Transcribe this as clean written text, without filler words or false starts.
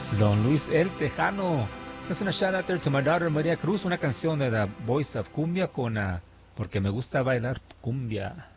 Don Luis El Tejano. Es una shout out there to my daughter María Cruz, una canción de The Voice of Cumbia con Porque me gusta bailar cumbia.